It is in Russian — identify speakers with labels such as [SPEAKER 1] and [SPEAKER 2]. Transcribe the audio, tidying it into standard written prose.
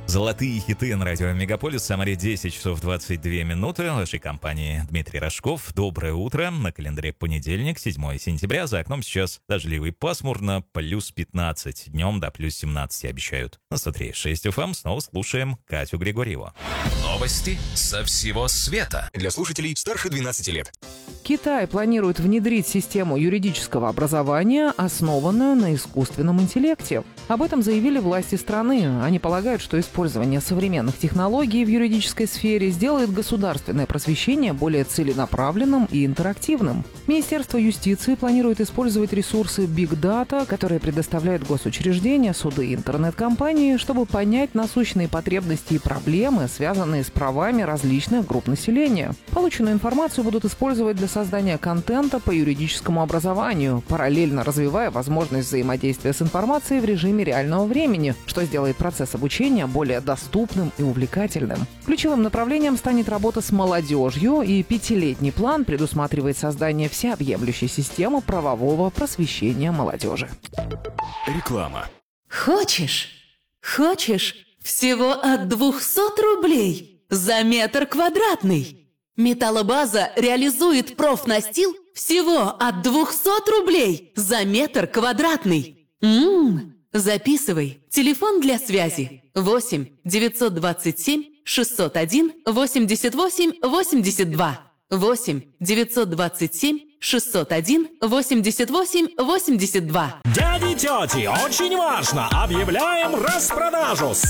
[SPEAKER 1] Золотые хиты на радио Мегаполис. Самаре 10 часов 22 минуты. В вашей компании Дмитрий Рожков. Доброе утро. На календаре понедельник, 7 сентября. За окном сейчас дождливо и пасмурно. Плюс 15. Днем до плюс 17 обещают. На 103.6 FM снова слушаем Катю Григорьеву.
[SPEAKER 2] Новости со всего света.
[SPEAKER 3] Для слушателей старше 12 лет.
[SPEAKER 4] Китай планирует внедрить систему юридического образования, основанную на искусственном интеллекте. Об этом заявили власти страны. Они полагают, что использование современных технологий в юридической сфере сделает государственное просвещение более целенаправленным и интерактивным. Министерство юстиции планирует использовать ресурсы Big Data, которые предоставляют госучреждения, суды и интернет-компании, чтобы понять насущные потребности и проблемы, связанные с правами различных групп населения. Полученную информацию будут использовать для создания контента по юридическому образованию, параллельно развивая возможность взаимодействия с информацией в режиме реального времени, что сделает процесс обучения более доступным и увлекательным. Ключевым направлением станет работа с молодежью, и 5-летний план предусматривает создание всеобъемлющей системы правового просвещения молодежи.
[SPEAKER 3] Реклама.
[SPEAKER 5] Хочешь всего от 200 рублей за метр квадратный? Металлобаза реализует профнастил всего от 200 рублей за метр квадратный. Записывай. Телефон для связи 8 927 601 88 82. 8 927 601 88 82.
[SPEAKER 6] Дяди и тети, очень важно! Объявляем распродажу!